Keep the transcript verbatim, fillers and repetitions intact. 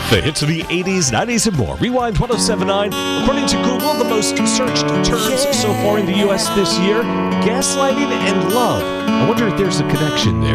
The hits of the eighties, nineties, and more. Rewind ten seventy-nine. According to Google, the most searched terms so far in the U S this year, gaslighting and love. I wonder if there's a connection there.